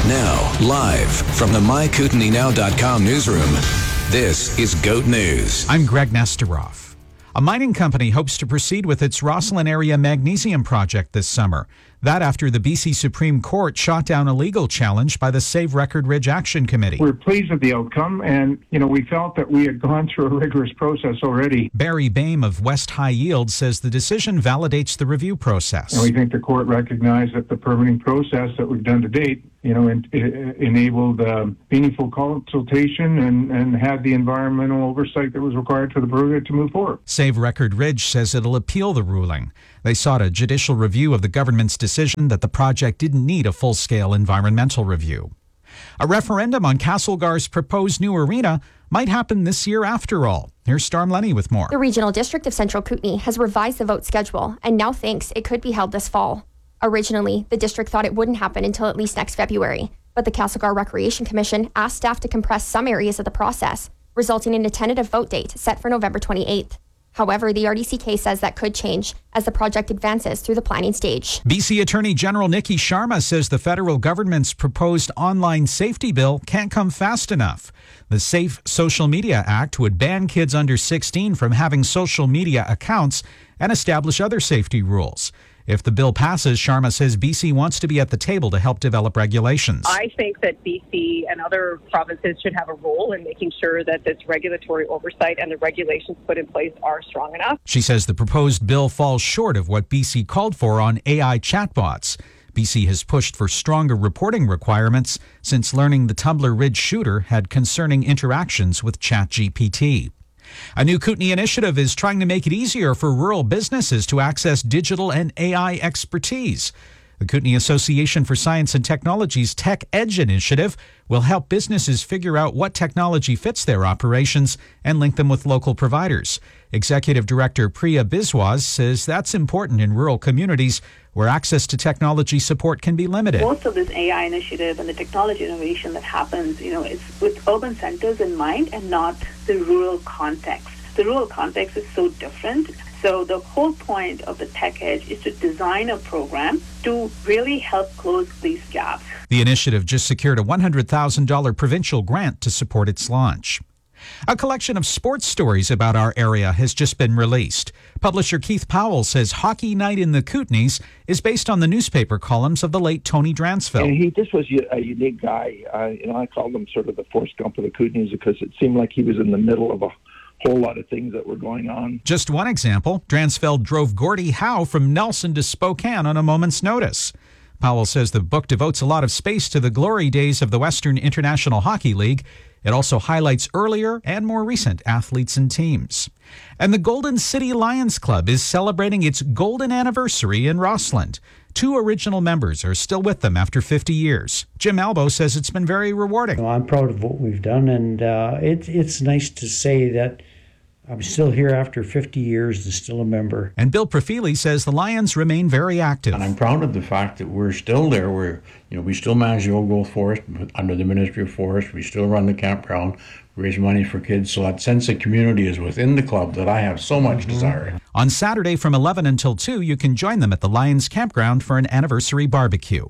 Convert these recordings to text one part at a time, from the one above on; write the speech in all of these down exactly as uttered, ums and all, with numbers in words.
Now, live from the my kootenai now dot com newsroom, this is GOAT News. I'm Greg Nesteroff. A mining company hopes to proceed with its Rosslyn area magnesium project this summer. That after the B C Supreme Court shot down a legal challenge by the Save Record Ridge Action Committee. We're pleased with the outcome, and, you know, we felt that we had gone through a rigorous process already. Barry Bame of West High Yield says the decision validates the review process. And we think the court recognized that the permitting process that we've done to date, you know, en- enabled uh, meaningful consultation and, and had the environmental oversight that was required for the project to move forward. Save Record Ridge says it'll appeal the ruling. They sought a judicial review of the government's decision that the project didn't need a full-scale environmental review. A referendum on Castlegar's proposed new arena might happen this year after all. Here's Storm Lenny with more. The Regional District of Central Kootenay has revised the vote schedule and now thinks it could be held this fall. Originally, the district thought it wouldn't happen until at least next February, but the Castlegar Recreation Commission asked staff to compress some areas of the process, resulting in a tentative vote date set for November twenty-eighth. However, the R D C K says that could change as the project advances through the planning stage. B C Attorney General Nikki Sharma says the federal government's proposed online safety bill can't come fast enough. The Safe Social Media Act would ban kids under sixteen from having social media accounts and establish other safety rules. If the bill passes, Sharma says B C wants to be at the table to help develop regulations. I think that B C and other provinces should have a role in making sure that this regulatory oversight and the regulations put in place are strong enough. She says the proposed bill falls short of what B C called for on A I chatbots. B C has pushed for stronger reporting requirements since learning the Tumbler Ridge shooter had concerning interactions with ChatGPT. A new Kootenay initiative is trying to make it easier for rural businesses to access digital and A I expertise. The Kootenay Association for Science and Technology's Tech Edge initiative will help businesses figure out what technology fits their operations and link them with local providers. Executive Director Priya Biswas says that's important in rural communities where access to technology support can be limited. Most of this A I initiative and the technology innovation that happens, you know, is with urban centers in mind and not the rural context. The rural context is so different. So the whole point of the Tech Edge is to design a program to really help close these gaps. The initiative just secured a one hundred thousand dollars provincial grant to support its launch. A collection of sports stories about our area has just been released. Publisher Keith Powell says Hockey Night in the Kootenays is based on the newspaper columns of the late Tony Dransfield. And he just was a unique guy. Uh, you know, I called him sort of the Forrest Gump of the Kootenays because it seemed like he was in the middle of a whole lot of things that were going on. Just one example, Dransfeld drove Gordie Howe from Nelson to Spokane on a moment's notice. Powell says the book devotes a lot of space to the glory days of the Western International Hockey League. It also highlights earlier and more recent athletes and teams. And the Golden City Lions Club is celebrating its golden anniversary in Rosslyn. Two original members are still with them after fifty years. Jim Albo says it's been very rewarding. Well, I'm proud of what we've done, and uh, it, it's nice to say that I'm still here after fifty years and still a member. And Bill Profili says the Lions remain very active. And I'm proud of the fact that we're still there. We're, you know, we still manage the Old Growth Forest under the Ministry of Forest. We still run the campground, raise money for kids. So that sense of community is within the club that I have so much mm-hmm. desire. On Saturday from eleven until two, you can join them at the Lions Campground for an anniversary barbecue.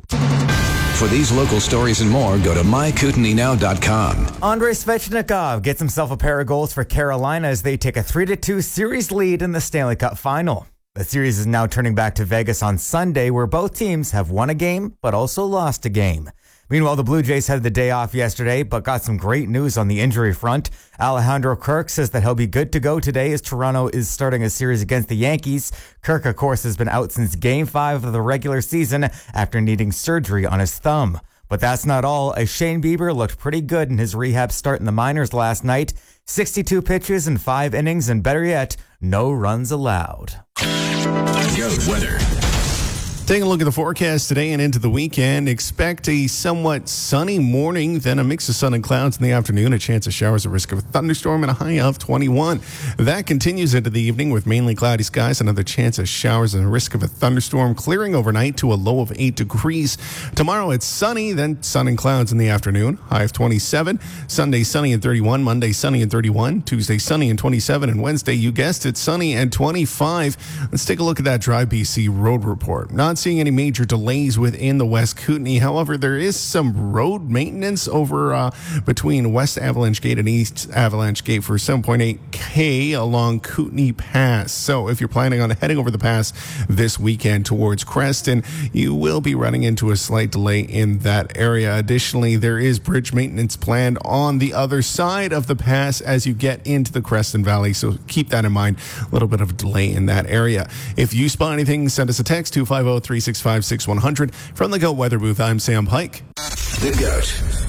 For these local stories and more, go to my kootenai now dot com. Andrei Svechnikov gets himself a pair of goals for Carolina as they take a three to two series lead in the Stanley Cup final. The series is now turning back to Vegas on Sunday, where both teams have won a game but also lost a game. Meanwhile, the Blue Jays had the day off yesterday, but got some great news on the injury front. Alejandro Kirk says that he'll be good to go today as Toronto is starting a series against the Yankees. Kirk, of course, has been out since Game five of the regular season after needing surgery on his thumb. But that's not all, as Shane Bieber looked pretty good in his rehab start in the minors last night. sixty-two pitches in five innings, and better yet, no runs allowed. Goat weather. Taking a look at the forecast today and into the weekend, expect a somewhat sunny morning, then a mix of sun and clouds in the afternoon, a chance of showers, a risk of a thunderstorm, and a high of twenty-one. That continues into the evening with mainly cloudy skies, another chance of showers and a risk of a thunderstorm, clearing overnight to a low of eight degrees. Tomorrow it's sunny, then sun and clouds in the afternoon, high of twenty-seven. Sunday sunny and thirty-one, Monday sunny and thirty-one, Tuesday sunny and twenty-seven, and Wednesday, you guessed it, sunny and twenty-five. Let's take a look at that Dry B C road report. Not not seeing any major delays within the West Kootenay. However, there is some road maintenance over uh, between West Avalanche Gate and East Avalanche Gate for seven point eight K along Kootenay Pass. So if you're planning on heading over the pass this weekend towards Creston, you will be running into a slight delay in that area. Additionally, there is bridge maintenance planned on the other side of the pass as you get into the Creston Valley. So keep that in mind. A little bit of a delay in that area. If you spot anything, send us a text, two five zero, three six five, six one zero zero. From the GOAT Weather Booth, I'm Sam Pike. The GOAT.